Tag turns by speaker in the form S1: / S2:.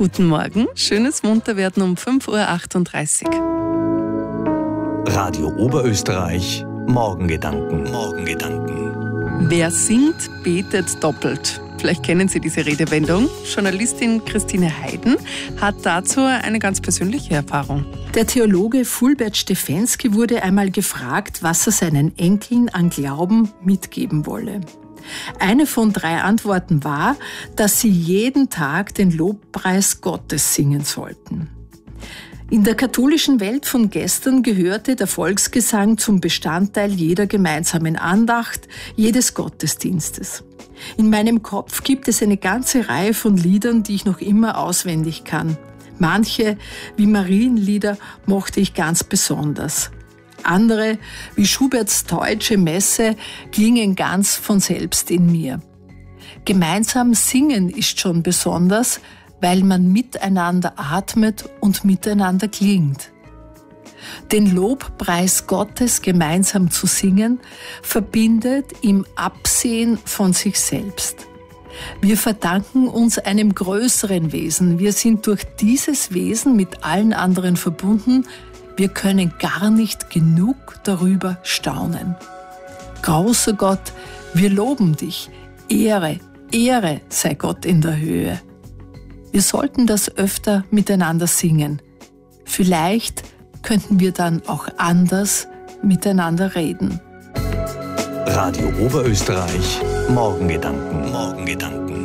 S1: Guten Morgen, schönes Munterwerden um 5.38 Uhr.
S2: Radio Oberösterreich, Morgengedanken.
S1: Wer singt, betet doppelt. Vielleicht kennen Sie diese Redewendung. Journalistin Christine Heiden hat dazu eine ganz persönliche Erfahrung.
S3: Der Theologe Fulbert Stefensky wurde einmal gefragt, was er seinen Enkeln an Glauben mitgeben wolle. Eine von 3 Antworten war, dass sie jeden Tag den Lobpreis Gottes singen sollten. In der katholischen Welt von gestern gehörte der Volksgesang zum Bestandteil jeder gemeinsamen Andacht, jedes Gottesdienstes. In meinem Kopf gibt es eine ganze Reihe von Liedern, die ich noch immer auswendig kann. Manche, wie Marienlieder, mochte ich ganz besonders. Andere, wie Schuberts Deutsche Messe, klingen ganz von selbst in mir. Gemeinsam singen ist schon besonders, weil man miteinander atmet und miteinander klingt. Den Lobpreis Gottes gemeinsam zu singen, verbindet im Absehen von sich selbst. Wir verdanken uns einem größeren Wesen. Wir sind durch dieses Wesen mit allen anderen verbunden. Wir können gar nicht genug darüber staunen. Großer Gott, wir loben dich. Ehre, Ehre sei Gott in der Höhe. Wir sollten das öfter miteinander singen. Vielleicht könnten wir dann auch anders miteinander reden.
S2: Radio Oberösterreich, Morgengedanken.